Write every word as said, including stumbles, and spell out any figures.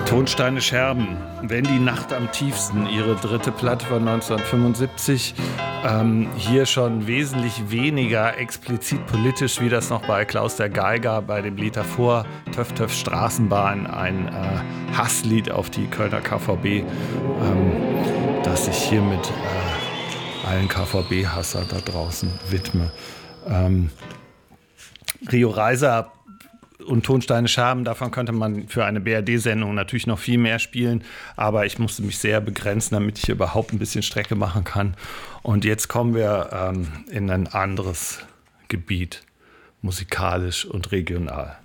Tonsteine Scherben, wenn die Nacht am tiefsten, ihre dritte Platte von neunzehnhundertfünfundsiebzig, ähm, hier schon wesentlich weniger explizit politisch, wie das noch bei Klaus der Geiger bei dem Lied davor, Töff Töff Straßenbahn, ein äh, Hasslied auf die Kölner K V B, ähm, das ich hiermit äh, allen K V B-Hasser da draußen widme. Ähm, Rio Reiser und Tonsteine Scherben, davon könnte man für eine B R D-Sendung natürlich noch viel mehr spielen, aber ich musste mich sehr begrenzen, damit ich überhaupt ein bisschen Strecke machen kann. Und jetzt kommen wir ähm, in ein anderes Gebiet, musikalisch und regional.